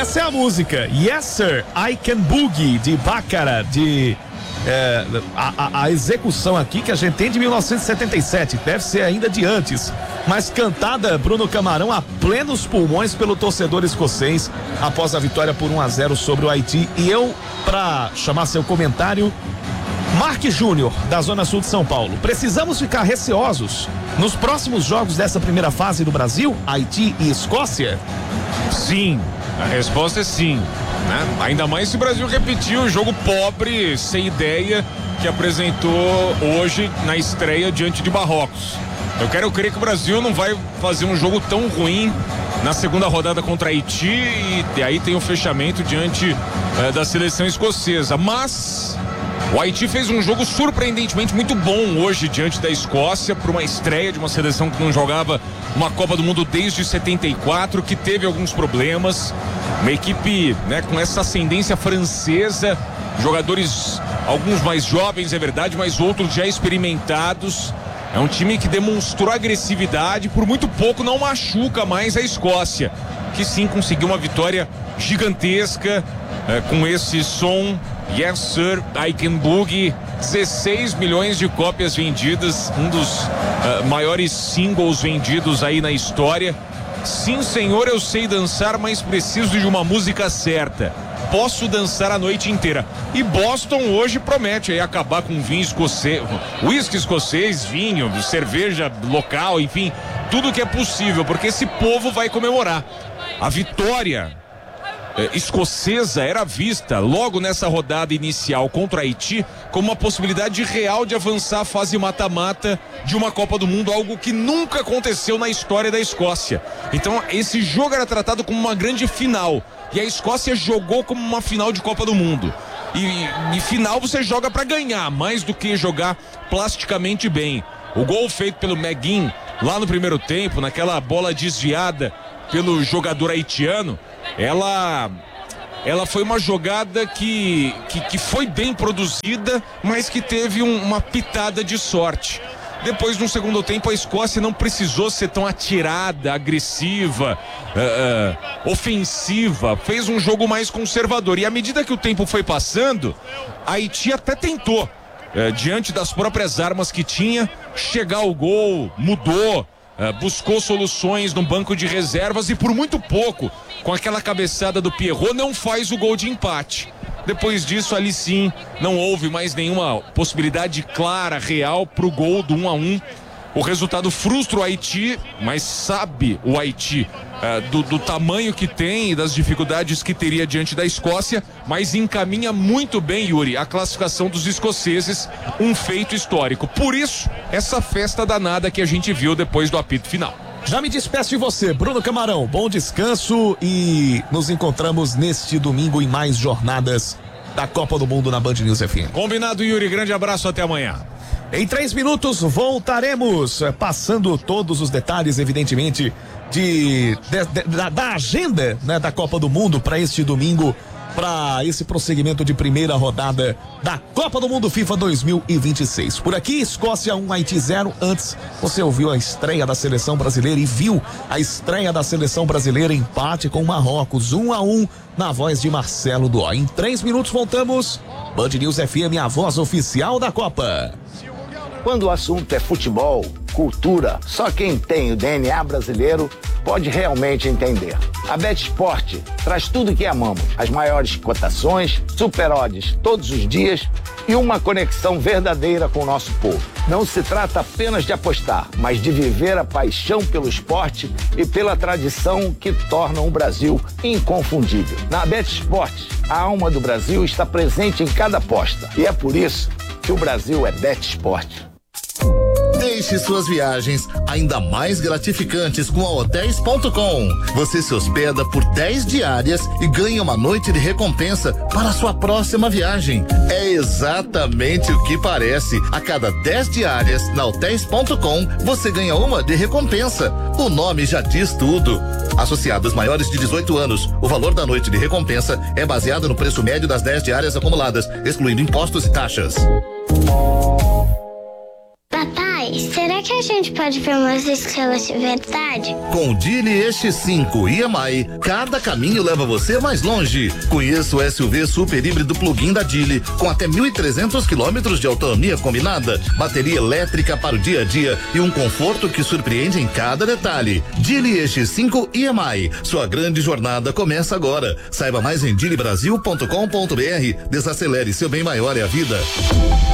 Essa é a música Yes Sir, I Can Boogie, de Baccara, a execução aqui que a gente tem de 1977, deve ser ainda de antes, mas cantada, Bruno Camarão, a plenos pulmões pelo torcedor escocês após a vitória por 1-0 sobre o Haiti. E eu, para chamar seu comentário, Mark Júnior, da Zona Sul de São Paulo, precisamos ficar receosos nos próximos jogos dessa primeira fase do Brasil, Haiti e Escócia? Sim, a resposta é sim, né? Ainda mais se o Brasil repetir o jogo pobre, sem ideia, que apresentou hoje na estreia diante de Marrocos. Eu quero crer que o Brasil não vai fazer um jogo tão ruim na segunda rodada contra Haiti, e aí tem o fechamento diante da seleção escocesa, mas o Haiti fez um jogo surpreendentemente muito bom hoje diante da Escócia, por uma estreia de uma seleção que não jogava uma Copa do Mundo desde 74, que teve alguns problemas, uma equipe, né, com essa ascendência francesa, jogadores, alguns mais jovens, é verdade, mas outros já experimentados. É um time que demonstrou agressividade, por muito pouco não machuca mais a Escócia, que sim conseguiu uma vitória gigantesca, com esse som Yes Sir, I Can Boogie, 16 milhões de cópias vendidas, um dos maiores singles vendidos aí na história. Sim, senhor, eu sei dançar, mas preciso de uma música certa. Posso dançar a noite inteira. E Boston hoje promete aí acabar com vinho escocês, uísque escocês, vinho, cerveja local, enfim, tudo que é possível, porque esse povo vai comemorar. A vitória escocesa era vista logo nessa rodada inicial contra Haiti como uma possibilidade real de avançar a fase mata-mata de uma Copa do Mundo, algo que nunca aconteceu na história da Escócia. Então esse jogo era tratado como uma grande final, e a Escócia jogou como uma final de Copa do Mundo. E final você joga para ganhar, mais do que jogar plasticamente bem. O gol feito pelo McGinn lá no primeiro tempo, naquela bola desviada pelo jogador haitiano, ela foi uma jogada que foi bem produzida, mas que teve uma pitada de sorte. Depois, no segundo tempo, a Escócia não precisou ser tão atirada, agressiva, ofensiva. Fez um jogo mais conservador. E à medida que o tempo foi passando, a Haiti até tentou, diante das próprias armas que tinha, chegar ao gol, mudou, buscou soluções no banco de reservas e por muito pouco, com aquela cabeçada do Pierrot, não faz o gol de empate. Depois disso, ali sim, não houve mais nenhuma possibilidade clara, real, pro gol do 1-1. O resultado frustra o Haiti, mas sabe o Haiti do tamanho que tem e das dificuldades que teria diante da Escócia, mas encaminha muito bem, Yuri, a classificação dos escoceses, um feito histórico. Por isso, essa festa danada que a gente viu depois do apito final. Já me despeço de você, Bruno Camarão, bom descanso e nos encontramos neste domingo em mais jornadas da Copa do Mundo na Band News FM. Combinado, Yuri, grande abraço, até amanhã. Em 3 minutos voltaremos passando todos os detalhes, evidentemente, da agenda, né, da Copa do Mundo para este domingo, para esse prosseguimento de primeira rodada da Copa do Mundo FIFA 2026. Por aqui, Escócia 1, Haiti 0. Antes, você ouviu a estreia da seleção brasileira e viu a estreia da seleção brasileira, empate com Marrocos, 1-1, na voz de Marcelo Duó. Em 3 minutos voltamos. Band News FM, a voz oficial da Copa. Quando o assunto é futebol, cultura, só quem tem o DNA brasileiro pode realmente entender. A BetSport traz tudo que amamos, as maiores cotações, super odds todos os dias e uma conexão verdadeira com o nosso povo. Não se trata apenas de apostar, mas de viver a paixão pelo esporte e pela tradição que tornam o Brasil inconfundível. Na BetSport, a alma do Brasil está presente em cada aposta e é por isso que o Brasil é BetSport. Deixe suas viagens ainda mais gratificantes com a Hotéis.com. Você se hospeda por 10 diárias e ganha uma noite de recompensa para a sua próxima viagem. É exatamente o que parece. A cada 10 diárias na Hotéis.com, você ganha uma de recompensa. O nome já diz tudo. Associados maiores de 18 anos, o valor da noite de recompensa é baseado no preço médio das 10 diárias acumuladas, excluindo impostos e taxas. Papai, Pai, será que a gente pode ver umas estrelas de verdade? Com o Geely X5 e EMI, cada caminho leva você mais longe. Conheça o SUV super híbrido plug-in da Geely, com até 1.300 quilômetros de autonomia combinada, bateria elétrica para o dia a dia e um conforto que surpreende em cada detalhe. Geely X5 e EMI, sua grande jornada começa agora. Saiba mais em geelybrasil.com.br. Desacelere, seu bem maior é a vida.